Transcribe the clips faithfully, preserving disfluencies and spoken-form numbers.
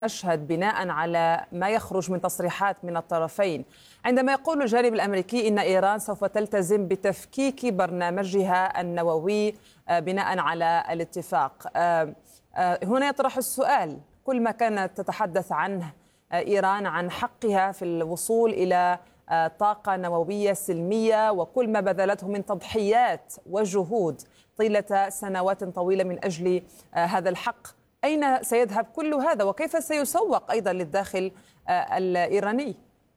أشهد بناء على ما يخرج من تصريحات من الطرفين، عندما يقول الجانب الأمريكي إن إيران سوف تلتزم بتفكيك برنامجها النووي بناء على الاتفاق. هنا يطرح السؤال، كل ما كانت تتحدث عنه إيران عن حقها في الوصول إلى طاقة نووية سلمية، وكل ما بذلته من تضحيات وجهود طيلة سنوات طويلة من أجل هذا الحق، أين سيذهب كل هذا وكيف سيسوق أيضا للداخل الإيراني؟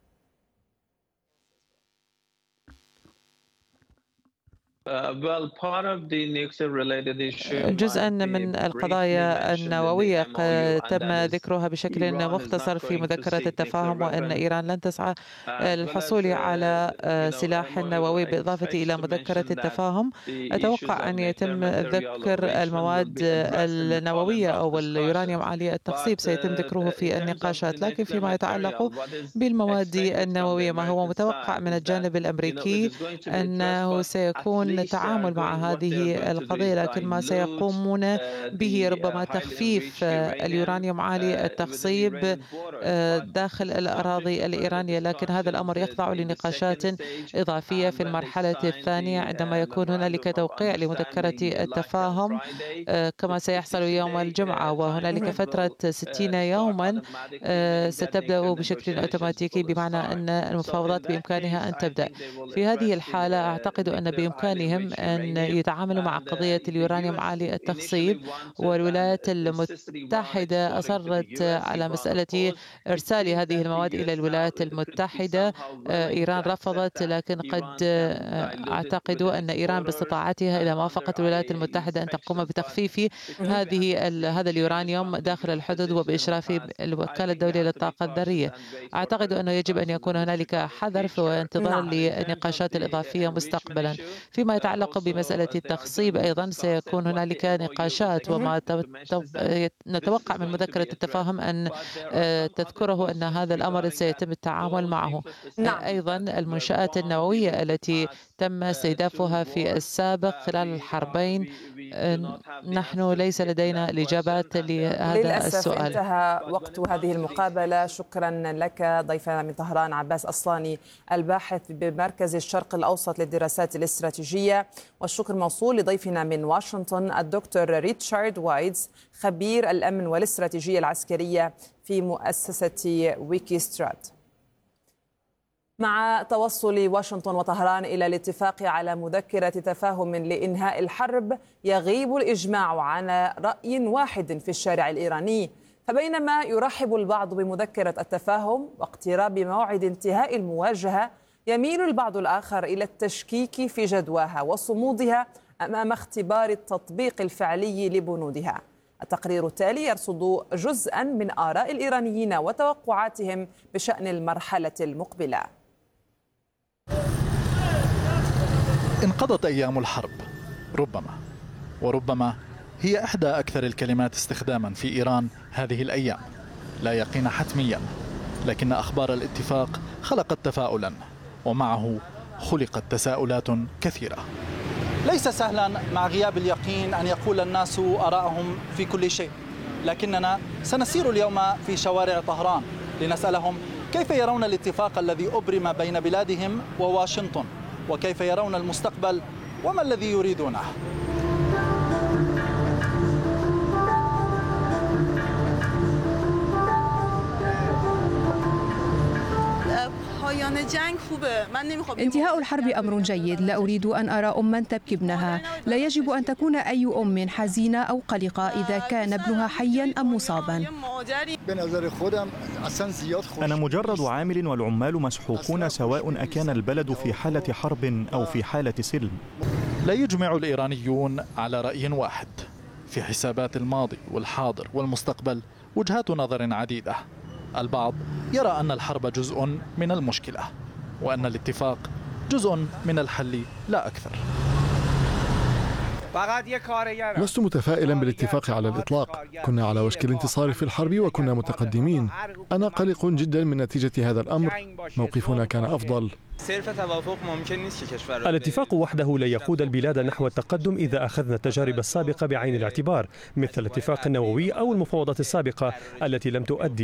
جزءا من القضايا النووية تم ذكرها بشكل مختصر في مذكرة التفاهم، وأن إيران لن تسعى للحصول على سلاح نووي. بالإضافة إلى مذكرة التفاهم، أتوقع أن يتم ذكر المواد النووية أو اليورانيوم عالي التخصيب سيتم ذكره في النقاشات. لكن فيما يتعلق بالمواد النووية، ما هو متوقع من الجانب الأمريكي أنه سيكون التعامل مع هذه القضية، لكن ما سيقومون به ربما تخفيف اليورانيوم عالي التخصيب داخل الأراضي الإيرانية، لكن هذا الأمر يخضع لنقاشات إضافية في المرحلة الثانية عندما يكون هنالك توقيع لمذكرة التفاهم كما سيحصل يوم الجمعة، وهنالك فترة ستين يوما ستبدأ بشكل أوتوماتيكي، بمعنى أن المفاوضات بإمكانها أن تبدأ. في هذه الحالة أعتقد أن بإمكانهم أن يتعاملوا مع قضية اليورانيوم عالي التخصيب، والولايات المتحدة أصرت على مسألة إرسال هذه المواد إلى الولايات المتحدة. إيران رفضت، لكن قد أعتقد أن إيران باستطاعتها إذا ما وافقت الولايات المتحدة أن تقوم بتخفيف هذه هذا اليورانيوم داخل الحدود وبإشراف الوكالة الدولية للطاقة الذرية. أعتقد أنه يجب أن يكون هنالك حذر وانتظار للنقاشات الإضافية مستقبلا. فيما يتعلق بمسألة التخصيب أيضا سيكون هنالك نقاشات، وما نتوقع من مذكرة التفاهم أن تذكره أن هذا الأمر سيتم التعامل معه. أيضا المنشآت النووية التي تم استهدافها في السابق خلال الحربين، نحن ليس لدينا الإجابات لهذا للأسف السؤال. انتهى وقت هذه المقابلة. شكرا لك ضيفنا من طهران عباس أصلاني، الباحث بمركز الشرق الأوسط للدراسات الاستراتيجية، والشكر موصول لضيفنا من واشنطن الدكتور ريتشارد وايدز، خبير الأمن والاستراتيجية العسكرية في مؤسسة ويكيسترات. مع توصل واشنطن وطهران إلى الاتفاق على مذكرة تفاهم لإنهاء الحرب، يغيب الإجماع عن رأي واحد في الشارع الإيراني. فبينما يرحب البعض بمذكرة التفاهم واقتراب موعد انتهاء المواجهة، يميل البعض الآخر إلى التشكيك في جدواها وصمودها أمام اختبار التطبيق الفعلي لبنودها. التقرير التالي يرصد جزءا من آراء الإيرانيين وتوقعاتهم بشأن المرحلة المقبلة. انقضت أيام الحرب، ربما وربما هي إحدى أكثر الكلمات استخداما في إيران هذه الأيام. لا يقين حتميا، لكن أخبار الاتفاق خلقت تفاؤلا، ومعه خلقت تساؤلات كثيرة. ليس سهلا مع غياب اليقين أن يقول الناس آراءهم في كل شيء، لكننا سنسير اليوم في شوارع طهران لنسألهم كيف يرون الاتفاق الذي أبرم بين بلادهم وواشنطن، وكيف يرون المستقبل وما الذي يريدونه. انتهاء الحرب أمر جيد، لا أريد أن أرى أما تبكي ابنها. لا يجب أن تكون أي أم حزينة أو قلقة إذا كان ابنها حيا أم مصابا. أنا مجرد عامل، والعمال مسحوقون سواء أكان البلد في حالة حرب أو في حالة سلم. لا يجمع الإيرانيون على رأي واحد. في حسابات الماضي والحاضر والمستقبل وجهات نظر عديدة. البعض يرى أن الحرب جزء من المشكلة، وأن الاتفاق جزء من الحل لا أكثر. لست متفائلا بالاتفاق على الإطلاق. كنا على وشك الانتصار في الحرب وكنا متقدمين. أنا قلق جدا من نتيجة هذا الأمر. موقفنا كان أفضل. الاتفاق وحده لا يقود البلاد نحو التقدم إذا أخذنا التجارب السابقة بعين الاعتبار، مثل الاتفاق النووي أو المفاوضات السابقة التي لم تؤدي